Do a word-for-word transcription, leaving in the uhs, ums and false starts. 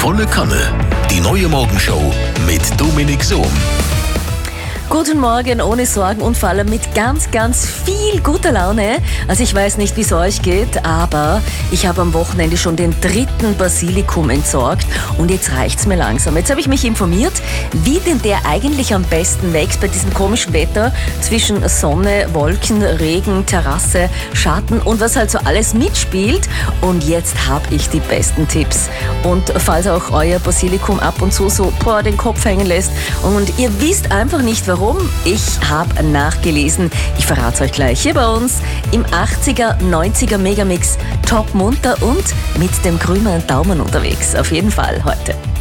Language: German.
Volle Kanne. Die neue Morgenshow mit Dominik Sohm. Guten Morgen, ohne Sorgen und vor allem mit ganz, ganz viel guter Laune. Also ich weiß nicht, wie es euch geht, aber ich habe am Wochenende schon den dritten Basilikum entsorgt und jetzt reicht's mir langsam. Jetzt habe ich mich informiert, wie denn der eigentlich am besten wächst bei diesem komischen Wetter zwischen Sonne, Wolken, Regen, Terrasse, Schatten und was halt so alles mitspielt. Und jetzt habe ich die besten Tipps. Und falls auch euer Basilikum ab und zu so boah, den Kopf hängen lässt und ihr wisst einfach nicht, warum, ich habe nachgelesen. Ich verrate es euch gleich hier bei uns im achtziger, neunziger Megamix top munter und mit dem grünen Daumen unterwegs. Auf jeden Fall heute.